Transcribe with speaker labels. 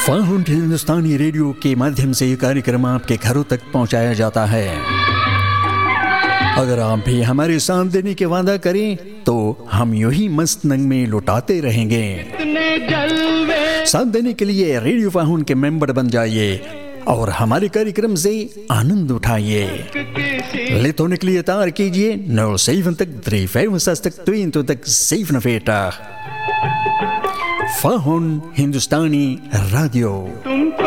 Speaker 1: Found हिंदुस्तानी radio के माध्यम से ये कार्यक्रम आपके घरों तक पहुंचाया जाता है। अगर आप भी हमारे साथ देने के वादा करें तो हम यूं ही मस्त नंग में लुटाते रहेंगे। साथ देने के लिए रेडियो फाउंड के मेंबर बन जाइए और हमारे कार्यक्रम से आनंद उठाइए। लेत होने के लिए तार कीजिए 07352 फाउंड हिंदुस्तानी रेडियो।